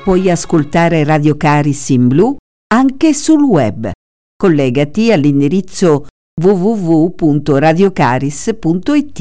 Puoi ascoltare Radio Caris in blu anche sul web. Collegati all'indirizzo www.radiocaris.it.